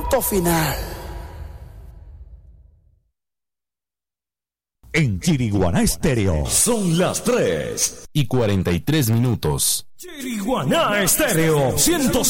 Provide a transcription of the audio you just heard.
Punto final. En Chiriguaná Estéreo son las 3:43. Chiriguaná Estéreo 100%.